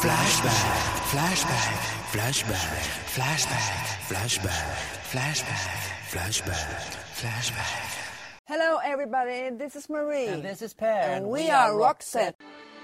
Hello everybody, this is Marie. And this is Per. And we are Roxette.